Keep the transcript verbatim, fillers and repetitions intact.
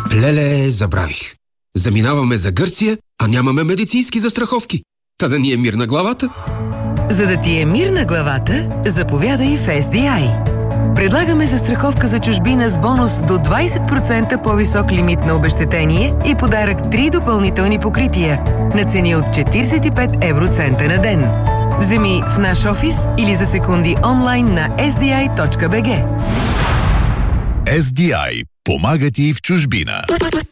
Леле, забравих. Заминаваме за Гърция, а нямаме медицински застраховки. Та да ни е мир на главата. За да ти е мир на главата, заповядай в Ес Ди Ай. Предлагаме застраховка за чужбина с бонус до двайсет процента по-висок лимит на обезщетение и подарък три допълнителни покрития на цени от четирийсет и пет евроцента на ден. Вземи в наш офис или за секунди онлайн на ес ди ай точка би джи. Ес Ди Ай. Помага ти в чужбина.